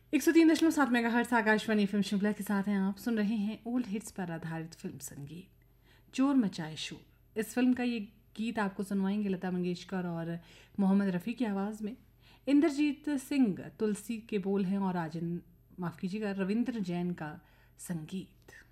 103.7 megahertz Akashvani film Shimla के साथ हैं। आप सुन रहे हैं ओल्ड हिट्स पर आधारित फिल्म संगीत चोर मचाए शोर। इस फिल्म का ये गीत आपको सुनवाएंगे लता मंगेशकर और मोहम्मद रफ़ी की आवाज़ में। इंद्रजीत सिंह तुलसी के बोल हैं और रविंद्र जैन का संगीत।